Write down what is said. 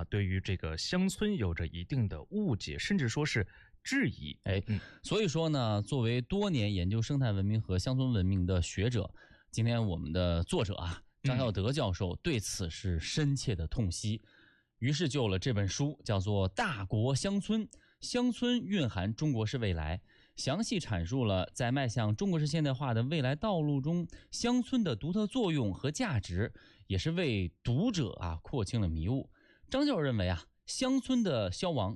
对于这个乡村有着一定的误解，甚至说是质疑。 所以说呢，作为多年研究生态文明和乡村文明的学者，今天我们的作者张孝德教授对此是深切的痛惜，于是就有了这本书，叫做《大国乡村：乡村蕴含中国式未来》，详细阐述了在迈向中国式现代化的未来道路中，乡村的独特作用和价值，也是为读者扩清了迷雾。张教授认为乡村的消亡